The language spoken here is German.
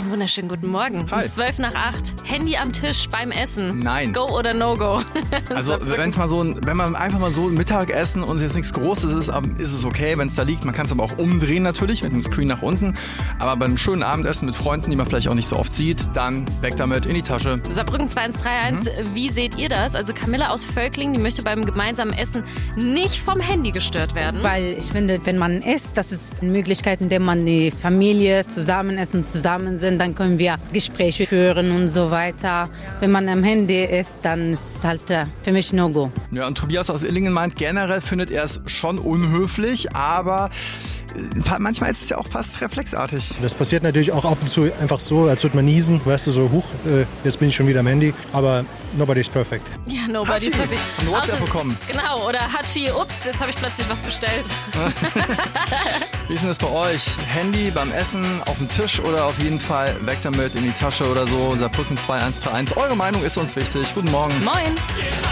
Einen wunderschönen guten Morgen. Hi. Um 7:55. Handy am Tisch beim Essen. Nein. Go oder no go? Also wenn man einfach mal so ein Mittagessen und jetzt nichts Großes ist es okay, wenn es da liegt. Man kann es aber auch umdrehen natürlich mit dem Screen nach unten. Aber bei einem schönen Abendessen mit Freunden, die man vielleicht auch nicht so oft sieht, dann weg damit in die Tasche. Saarbrücken 2131, Wie seht ihr das? Also Camilla aus Völkling, die möchte beim gemeinsamen Essen nicht vom Handy gestört werden. Weil ich finde, wenn man isst, das ist eine Möglichkeit, in der man die Familie zusammen essen, zusammen sind, dann können wir Gespräche führen und so weiter. Wenn man am Handy ist, dann ist es halt für mich No-Go. Ja, und Tobias aus Illingen meint, generell findet er es schon unhöflich, aber manchmal ist es ja auch fast reflexartig. Das passiert natürlich auch ab und zu einfach so, als würde man niesen, weißt du, so, jetzt bin ich schon wieder am Handy, aber nobody's perfect. Ja, nobody's perfect. Ein WhatsApp bekommen. Genau, oder Hatschi, ups, jetzt habe ich plötzlich was bestellt. Wie ist denn das bei euch? Handy beim Essen auf dem Tisch oder auf jeden Fall weg damit in die Tasche oder so? Saarbrücken 2131. Eure Meinung ist uns wichtig. Guten Morgen. Moin.